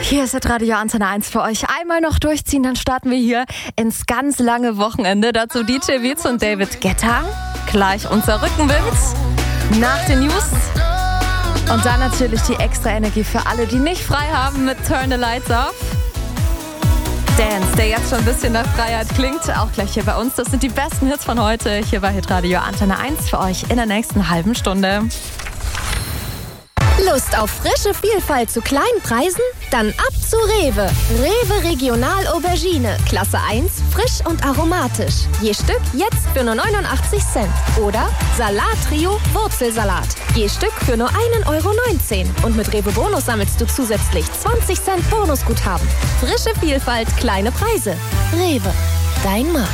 Hier ist Radio Antenne 1 für euch. Einmal noch durchziehen, dann starten wir hier ins ganz lange Wochenende. Dazu DJ Wietz und David Guetta. Gleich unser Rückenwind nach den News. Und dann natürlich die extra Energie für alle, die nicht frei haben mit Turn the Lights Off. Dance, der jetzt schon ein bisschen nach Freiheit klingt, auch gleich hier bei uns. Das sind die besten Hits von heute. Hier bei Radio Antenne 1 für euch in der nächsten halben Stunde. Lust auf frische Vielfalt zu kleinen Preisen? Dann ab zu Rewe. Rewe Regional Aubergine. Klasse 1, frisch und aromatisch. Je Stück jetzt für nur 89 Cent. Oder Salat Trio Wurzelsalat. Je Stück für nur 1,19 €. Und mit Rewe Bonus sammelst du zusätzlich 20 Cent Bonusguthaben. Frische Vielfalt, kleine Preise. Rewe, dein Markt.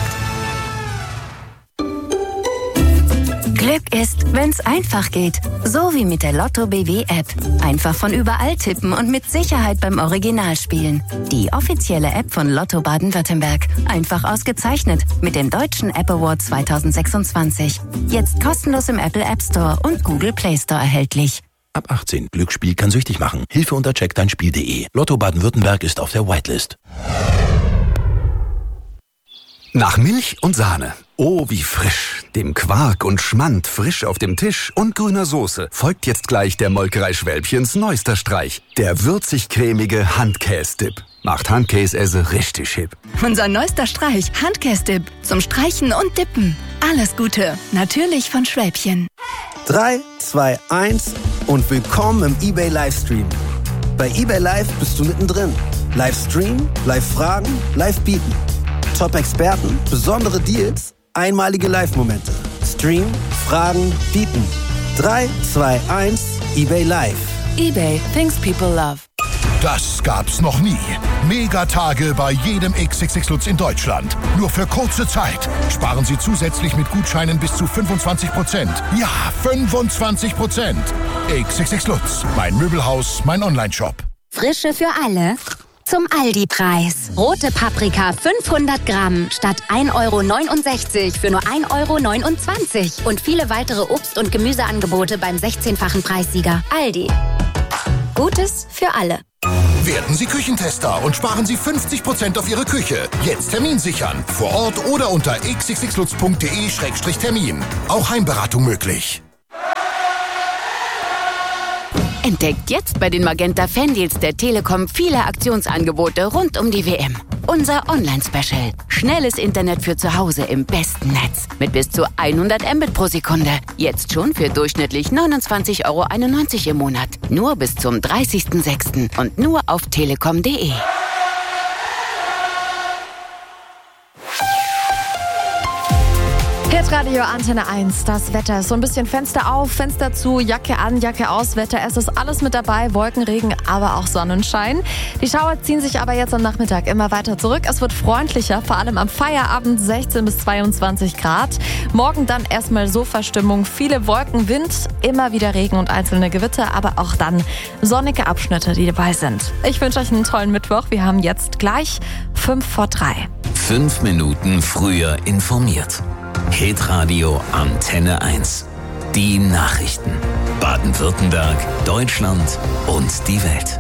Glück ist, wenn's einfach geht. So wie mit der Lotto BW App. Einfach von überall tippen und mit Sicherheit beim Original spielen. Die offizielle App von Lotto Baden-Württemberg. Einfach ausgezeichnet mit dem Deutschen App Award 2026. Jetzt kostenlos im Apple App Store und Google Play Store erhältlich. Ab 18. Glücksspiel kann süchtig machen. Hilfe unter checkdeinspiel.de. Lotto Baden-Württemberg ist auf der Whitelist. Nach Milch und Sahne. Oh, wie frisch. Dem Quark und Schmand frisch auf dem Tisch und grüner Soße folgt jetzt gleich der Molkerei Schwälbchens neuester Streich. Der würzig-cremige Handkäse-Dip. Macht Handkäse richtig hip. Unser neuester Streich, Handkäse-Dip. Zum Streichen und Dippen. Alles Gute. Natürlich von Schwälbchen. 3, 2, 1 und willkommen im eBay Livestream. Bei eBay Live bist du mittendrin. Livestream, Live-Fragen, Live-Bieten. Top-Experten, besondere Deals, einmalige Live-Momente. Stream, Fragen, bieten. 3, 2, 1, eBay Live. eBay, things people love. Das gab's noch nie. Megatage bei jedem XXX Lutz in Deutschland. Nur für kurze Zeit. Sparen Sie zusätzlich mit Gutscheinen bis zu 25%. Ja, 25%. XXX Lutz. Mein Möbelhaus, mein Onlineshop. Frische für alle. Zum Aldi-Preis. Rote Paprika 500 Gramm statt 1,69 € für nur 1,29 € Und viele weitere Obst- und Gemüseangebote beim 16-fachen Preissieger. Aldi. Gutes für alle. Werden Sie Küchentester und sparen Sie 50% auf Ihre Küche. Jetzt Termin sichern. Vor Ort oder unter xxxlutz.de/termin. Auch Heimberatung möglich. Entdeckt jetzt bei den Magenta Fan-Deals der Telekom viele Aktionsangebote rund um die WM. Unser Online-Special. Schnelles Internet für zu Hause im besten Netz. Mit bis zu 100 Mbit pro Sekunde. Jetzt schon für durchschnittlich 29,91 € im Monat. Nur bis zum 30.06. und nur auf telekom.de. Radio Antenne 1, das Wetter ist so ein bisschen Fenster auf, Fenster zu, Jacke an, Jacke aus, Wetter. Es ist alles mit dabei, Wolkenregen, aber auch Sonnenschein. Die Schauer ziehen sich aber jetzt am Nachmittag immer weiter zurück. Es wird freundlicher, vor allem am Feierabend 16 bis 22 Grad. Morgen dann erstmal Sofastimmung, viele Wolken, Wind, immer wieder Regen und einzelne Gewitter, aber auch dann sonnige Abschnitte, die dabei sind. Ich wünsche euch einen tollen Mittwoch. Wir haben jetzt gleich 5 vor 3. 5 Minuten früher informiert. Hitradio Antenne 1. Die Nachrichten. Baden-Württemberg, Deutschland und die Welt.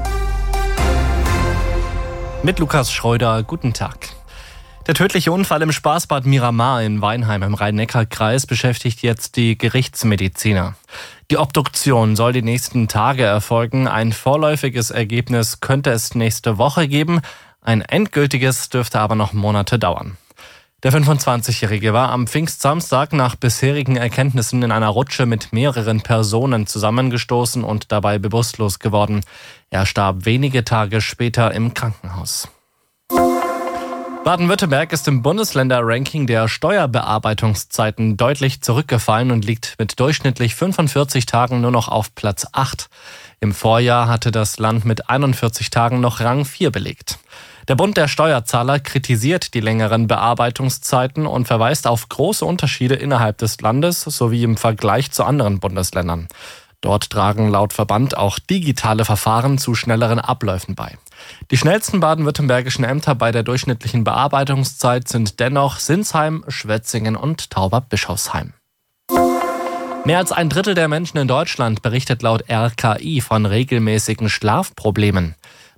Mit Lukas Schreuder, guten Tag. Der tödliche Unfall im Spaßbad Miramar in Weinheim im Rhein-Neckar-Kreis beschäftigt jetzt die Gerichtsmediziner. Die Obduktion soll die nächsten Tage erfolgen. Ein vorläufiges Ergebnis könnte es nächste Woche geben. Ein endgültiges dürfte aber noch Monate dauern. Der 25-Jährige war am Pfingstsamstag nach bisherigen Erkenntnissen in einer Rutsche mit mehreren Personen zusammengestoßen und dabei bewusstlos geworden. Er starb wenige Tage später im Krankenhaus. Baden-Württemberg ist im Bundesländerranking der Steuerbearbeitungszeiten deutlich zurückgefallen und liegt mit durchschnittlich 45 Tagen nur noch auf Platz 8. Im Vorjahr hatte das Land mit 41 Tagen noch Rang 4 belegt. Der Bund der Steuerzahler kritisiert die längeren Bearbeitungszeiten und verweist auf große Unterschiede innerhalb des Landes sowie im Vergleich zu anderen Bundesländern. Dort tragen laut Verband auch digitale Verfahren zu schnelleren Abläufen bei. Die schnellsten baden-württembergischen Ämter bei der durchschnittlichen Bearbeitungszeit sind dennoch Sinsheim, Schwetzingen und Tauberbischofsheim. Mehr als ein Drittel der Menschen in Deutschland berichtet laut RKI von regelmäßigen Schlafproblemen.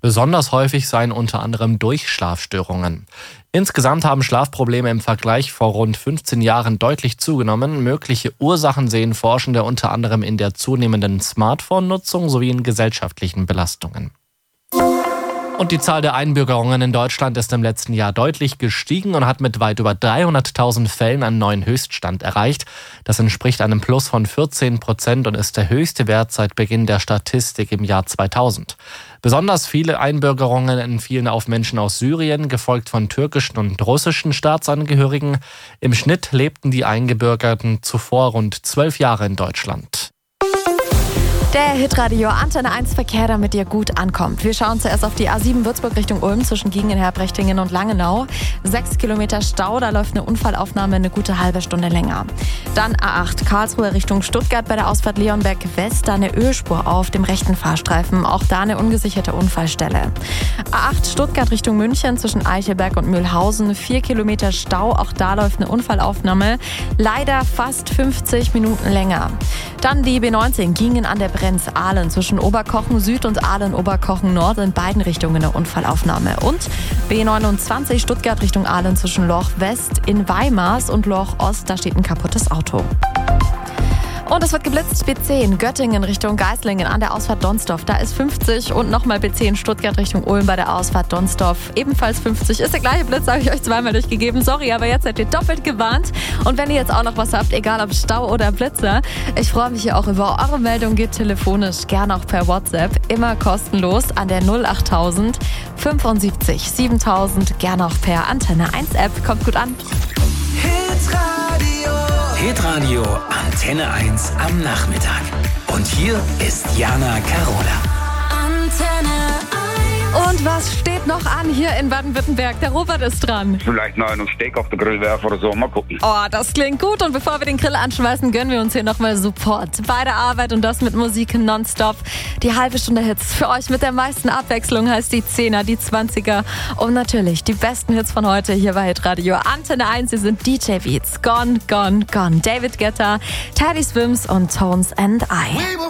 Besonders häufig seien unter anderem Durchschlafstörungen. Insgesamt haben Schlafprobleme im Vergleich vor rund 15 Jahren deutlich zugenommen. Mögliche Ursachen sehen Forschende unter anderem in der zunehmenden Smartphone-Nutzung sowie in gesellschaftlichen Belastungen. Und die Zahl der Einbürgerungen in Deutschland ist im letzten Jahr deutlich gestiegen und hat mit weit über 300.000 Fällen einen neuen Höchststand erreicht. Das entspricht einem Plus von 14% und ist der höchste Wert seit Beginn der Statistik im Jahr 2000. Besonders viele Einbürgerungen entfielen auf Menschen aus Syrien, gefolgt von türkischen und russischen Staatsangehörigen. Im Schnitt lebten die Eingebürgerten zuvor rund 12 Jahre in Deutschland. Der Hitradio Antenne 1 Verkehr, damit ihr gut ankommt. Wir schauen zuerst auf die A7 Würzburg Richtung Ulm zwischen Giengenher, Brechtingen und Langenau. 6 Kilometer Stau, da läuft eine Unfallaufnahme eine gute halbe Stunde länger. Dann A8 Karlsruhe Richtung Stuttgart bei der Ausfahrt Leonberg West, da eine Ölspur auf dem rechten Fahrstreifen. Auch da eine ungesicherte Unfallstelle. A8 Stuttgart Richtung München zwischen Eichelberg und Mühlhausen. 4 Kilometer Stau, auch da läuft eine Unfallaufnahme. Leider fast 50 Minuten länger. Dann die B19 Giengen an der Brenz-Ahlen zwischen Oberkochen Süd und Ahlen-Oberkochen Nord in beiden Richtungen eine Unfallaufnahme. Und B29 Stuttgart Richtung Ahlen zwischen Lorch West in Weimars und Lorch Ost, da steht ein kaputtes Auto. Und es wird geblitzt, B10 Göttingen Richtung Geislingen an der Ausfahrt Donsdorf. Da ist 50 und nochmal B10 Stuttgart Richtung Ulm bei der Ausfahrt Donsdorf. Ebenfalls 50. Ist der gleiche Blitz, habe ich euch zweimal durchgegeben. Sorry, aber jetzt seid ihr doppelt gewarnt. Und wenn ihr jetzt auch noch was habt, egal ob Stau oder Blitzer, ich freue mich hier auch über eure Meldung. Geht telefonisch, gerne auch per WhatsApp. Immer kostenlos an der 08000 75 7000. Gerne auch per Antenne 1 App. Kommt gut an. Hitradio Antenne 1 am Nachmittag. Und hier ist Jana Carola. Antenne 1. Und was steht noch an hier in Baden-Württemberg? Der Robert ist dran. Vielleicht noch einen Steak auf den Grill werfen oder so. Mal gucken. Oh, das klingt gut. Und bevor wir den Grill anschmeißen, gönnen wir uns hier nochmal Support. Bei der Arbeit und das mit Musik nonstop. Die halbe Stunde Hits. Für euch mit der meisten Abwechslung heißt die 10er, die 20er. Und natürlich die besten Hits von heute hier bei Hitradio Antenne 1. Sie sind DJ Beats. Gone, Gone, Gone. David Guetta, Teddy Swims und Tones and I.